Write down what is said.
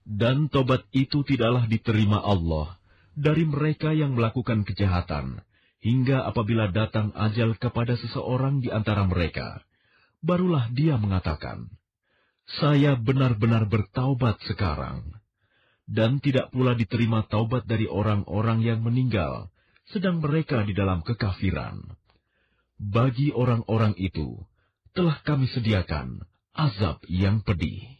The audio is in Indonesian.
Dan tobat itu tidaklah diterima Allah dari mereka yang melakukan kejahatan, hingga apabila datang ajal kepada seseorang di antara mereka, barulah dia mengatakan, "Saya benar-benar bertaubat sekarang." Dan tidak pula diterima taubat dari orang-orang yang meninggal, sedang mereka di dalam kekafiran. Bagi orang-orang itu, telah kami sediakan azab yang pedih.